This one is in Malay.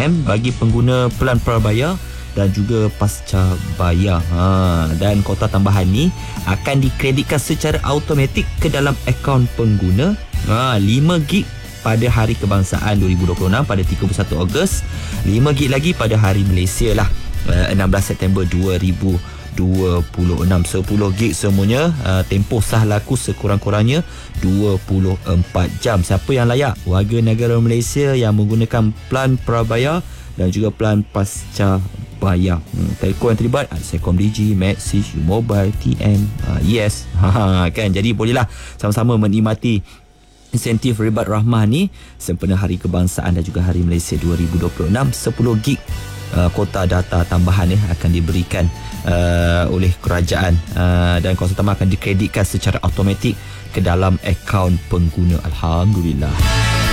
RM bagi pengguna pelan prabayar dan juga pasca bayar. Dan kuota tambahan ni akan dikreditkan secara automatik ke dalam akaun pengguna. 5GB pada Hari Kebangsaan 2026 pada 31 Ogos, 5GB lagi pada Hari Malaysia lah, 16 September 2026. 10GB semuanya, tempoh sah laku sekurang-kurangnya 24 jam. Siapa yang layak? Warga negara Malaysia yang menggunakan plan prabayar dan juga plan pasca bayar. Telco yang terlibat ada Celcom-Digi, Maxis, U-Mobile, TM, Yes. Kan, jadi bolehlah sama-sama menikmati insentif Ribat Rahmah ni sempena Hari Kebangsaan dan juga Hari Malaysia 2026. 10GB kota data tambahan akan diberikan oleh kerajaan, dan kuota tambah akan dikreditkan secara automatik ke dalam akaun pengguna. Alhamdulillah.